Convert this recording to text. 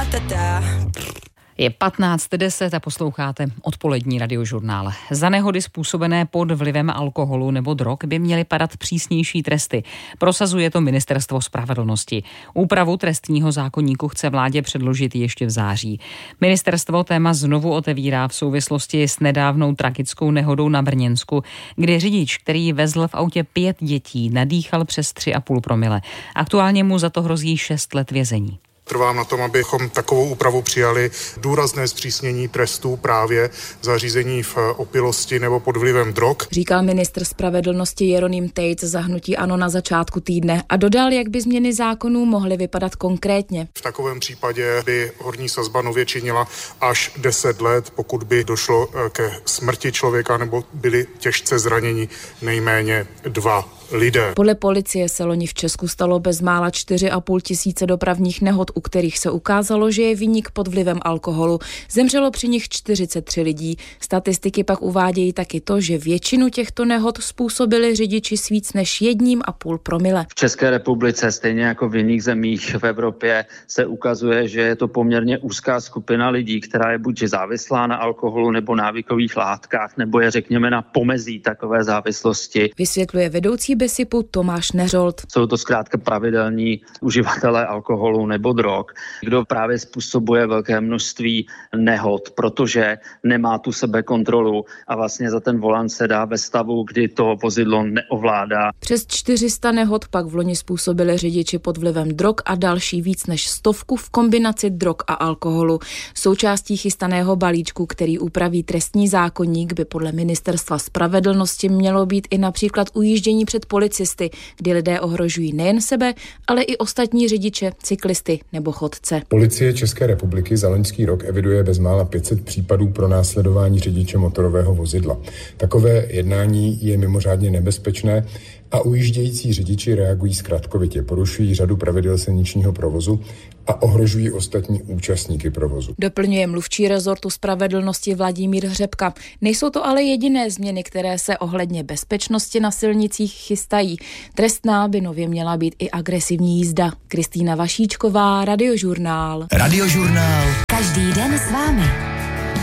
Je 15:10 a posloucháte odpolední radiožurnál. Za nehody způsobené pod vlivem alkoholu nebo drog by měly padat přísnější tresty. Prosazuje to Ministerstvo spravedlnosti. Úpravu trestního zákoníku chce vládě předložit ještě v září. Ministerstvo téma znovu otevírá v souvislosti s nedávnou tragickou nehodou na Brněnsku, kdy řidič, který vezl v autě 5 dětí, nadýchal přes 3,5 promile. Aktuálně mu za to hrozí 6 let vězení. Trvám na tom, abychom takovou úpravu přijali, důrazné zpřísnění trestů právě za řízení v opilosti nebo pod vlivem drog. Říkal ministr spravedlnosti Jeroným Tejc za hnutí ANO na začátku týdne a dodal, jak by změny zákonů mohly vypadat konkrétně. V takovém případě by horní sazba nově činila až 10 let, pokud by došlo ke smrti člověka nebo byli těžce zraněni nejméně 2 lidé. Podle policie se loni v Česku stalo bezmála 4,5 tisíce dopravních nehod, u kterých se ukázalo, že je viník pod vlivem alkoholu. Zemřelo při nich 43 lidí. Statistiky pak uvádějí taky to, že většinu těchto nehod způsobili řidiči s víc než 1,5 promile. V České republice, stejně jako v jiných zemích v Evropě, se ukazuje, že je to poměrně úzká skupina lidí, která je buď závislá na alkoholu nebo návykových látkách, nebo je řekněme na pomezí takové závislosti. Vysvětluje vedoucí BESIPu Tomáš Neřold. Jsou to zkrátka pravidelní uživatelé alkoholu nebo drog, kdo právě způsobuje velké množství nehod, protože nemá tu sebekontrolu a vlastně za ten volant se dá ve stavu, kdy to vozidlo neovládá. Přes 400 nehod pak v loni způsobili řidiči pod vlivem drog a další víc než 100 v kombinaci drog a alkoholu. Součástí chystaného balíčku, který upraví trestní zákoník, by podle Ministerstva spravedlnosti mělo být i například ujíždění před policisty, kdy lidé ohrožují nejen sebe, ale i ostatní řidiče, cyklisty nebo chodce. Policie České republiky za loňský rok eviduje bezmála 500 případů pro následování řidiče motorového vozidla. Takové jednání je mimořádně nebezpečné a ujíždějící řidiči reagují zkratkovitě, porušují řadu pravidel silničního provozu a ohrožují ostatní účastníky provozu. Doplňuje mluvčí rezortu spravedlnosti Vladimír Hřebka. Nejsou to ale jediné změny, které se ohledně bezpečnosti na silnicích chystají. Trestná by nově měla být i agresivní jízda. Kristýna Vašíčková, Radiožurnál. Radiožurnál. Každý den s vámi.